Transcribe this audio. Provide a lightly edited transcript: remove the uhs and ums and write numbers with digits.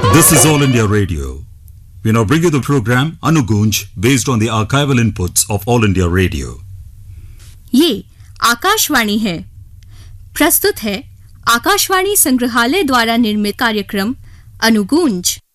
This is All India Radio. We now bring you the program Anugunj based on the archival inputs of All India Radio. ये आकाशवाणी है। प्रस्तुत है आकाशवाणी संग्रहालय द्वारा निर्मित कार्यक्रम अनुगूंज।